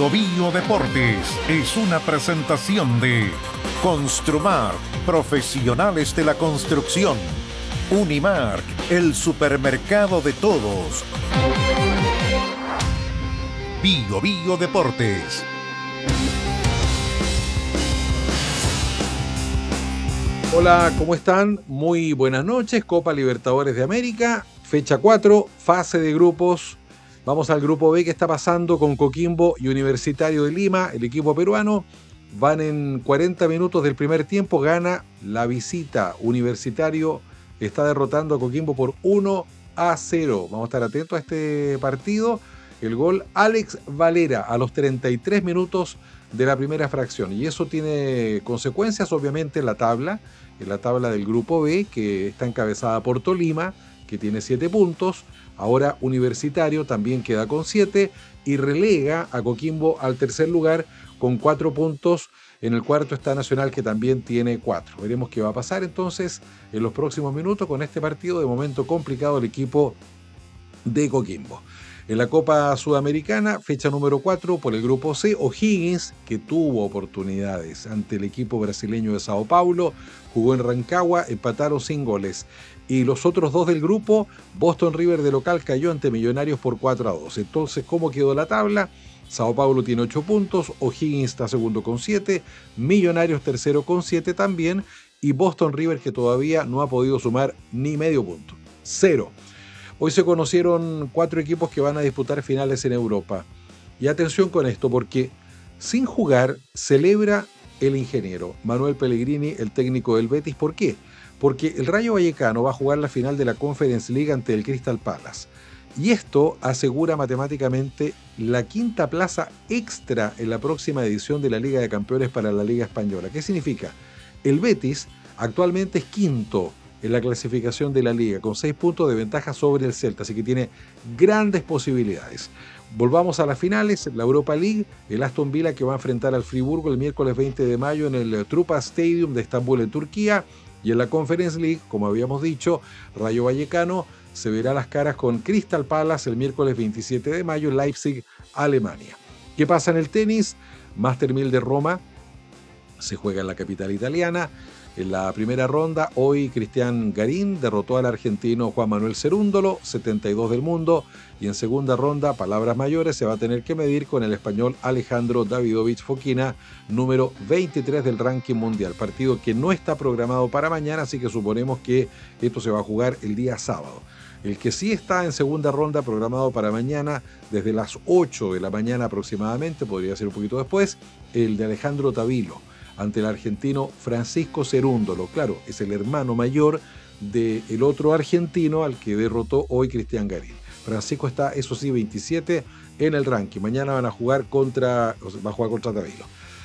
Bio Bio Deportes es una presentación de Construmar, profesionales de la construcción. Unimark, el supermercado de todos. Bio Bio Deportes. Hola, ¿cómo están? Muy buenas noches. Copa Libertadores de América, fecha 4, fase de grupos. Vamos al grupo B que está pasando con Coquimbo y Universitario de Lima, el equipo peruano. Van en 40 minutos del primer tiempo, gana la visita. Universitario está derrotando a Coquimbo por 1-0. Vamos a estar atentos a este partido. El gol Alex Valera a los 33 minutos de la primera fracción. Y eso tiene consecuencias obviamente en la tabla del grupo B, que está encabezada por Tolima, que tiene 7 puntos. Ahora Universitario también queda con 7 y relega a Coquimbo al tercer lugar con 4 puntos. En el cuarto está Nacional, que también tiene 4. Veremos qué va a pasar entonces en los próximos minutos con este partido. De momento complicado el equipo de Coquimbo. En la Copa Sudamericana, fecha número 4 por el grupo C, O'Higgins, que tuvo oportunidades ante el equipo brasileño de Sao Paulo, jugó en Rancagua, empataron sin goles. Y los otros dos del grupo, Boston River de local cayó ante Millonarios por 4-2. Entonces, ¿cómo quedó la tabla? Sao Paulo tiene 8 puntos, O'Higgins está segundo con 7, Millonarios tercero con 7 también, y Boston River, que todavía no ha podido sumar ni medio punto, 0. Hoy se conocieron 4 equipos que van a disputar finales en Europa. Y atención con esto, porque sin jugar celebra el ingeniero Manuel Pellegrini, el técnico del Betis. ¿Por qué? Porque el Rayo Vallecano va a jugar la final de la Conference League ante el Crystal Palace. Y esto asegura matemáticamente la quinta plaza extra en la próxima edición de la Liga de Campeones para la Liga Española. ¿Qué significa? El Betis actualmente es quinto en la clasificación de la Liga, con 6 puntos de ventaja sobre el Celta, así que tiene grandes posibilidades. Volvamos a las finales, la Europa League, el Aston Villa que va a enfrentar al Friburgo el miércoles 20 de mayo en el Trupa Stadium de Estambul en Turquía, y en la Conference League, como habíamos dicho, Rayo Vallecano se verá las caras con Crystal Palace el miércoles 27 de mayo en Leipzig, Alemania. ¿Qué pasa en el tenis? Master 1000 de Roma se juega en la capital italiana. En la primera ronda, hoy Cristian Garín derrotó al argentino Juan Manuel Cerúndolo, 72 del mundo, y en segunda ronda, palabras mayores, se va a tener que medir con el español Alejandro Davidovich Fokina, número 23 del ranking mundial, partido que no está programado para mañana, así que suponemos que esto se va a jugar el día sábado. El que sí está en segunda ronda programado para mañana, desde las 8 de la mañana aproximadamente, podría ser un poquito después, el de Alejandro Tavilo, ante el argentino Francisco Cerúndolo. Claro, es el hermano mayor del otro argentino al que derrotó hoy Cristian Garín. Francisco está, eso sí, 27 en el ranking. Mañana va a jugar contra Tavilo.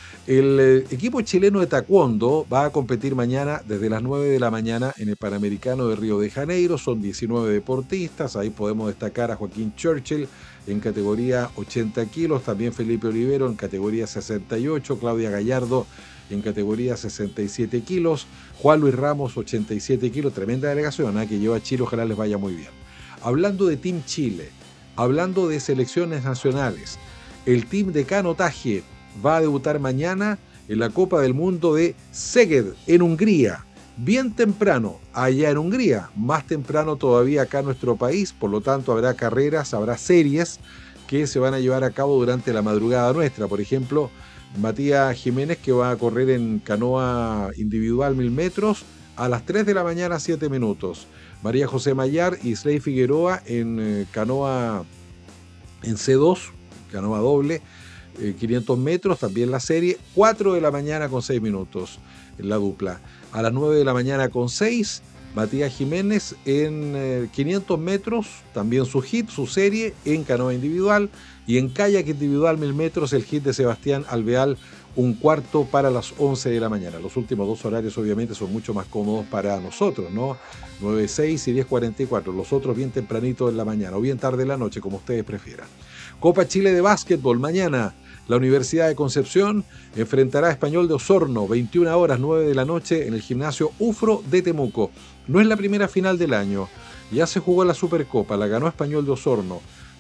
El equipo chileno de taekwondo va a competir mañana desde las 9 de la mañana en el Panamericano de Río de Janeiro. Son 19 deportistas. Ahí podemos destacar a Joaquín Churchill en categoría 80 kilos. También Felipe Olivero en categoría 68. Claudia Gallardo en categoría 67 kilos. Juan Luis Ramos, 87 kilos. Tremenda delegación que lleva a Chile. Ojalá les vaya muy bien. Hablando de Team Chile, hablando de selecciones nacionales, el team de canotaje va a debutar mañana en la Copa del Mundo de Szeged, en Hungría. Bien temprano, allá en Hungría. Más temprano todavía acá en nuestro país. Por lo tanto, habrá carreras, habrá series que se van a llevar a cabo durante la madrugada nuestra. Por ejemplo, Matías Jiménez, que va a correr en canoa individual 1000 metros a las 3 de la mañana, 7 minutos. María José Mayar y Sley Figueroa en canoa en C2, canoa doble, 500 metros, también la serie, 4 de la mañana con 6 minutos en la dupla. A las 9 de la mañana con 6, Matías Jiménez en 500 metros, también su hit, su serie en canoa individual, y en kayak individual 1000 metros el hit de Sebastián Alvear, un cuarto para las 11 de la mañana. Los últimos dos horarios obviamente son mucho más cómodos para nosotros, ¿no? 9:06 y 10:44, los otros bien tempranito en la mañana o bien tarde en la noche, como ustedes prefieran. Copa Chile de básquetbol, mañana la Universidad de Concepción enfrentará a Español de Osorno, 21 horas, 9 de la noche, en el gimnasio UFRO de Temuco. No es la primera final del año, ya se jugó la Supercopa, la ganó Español de Osorno.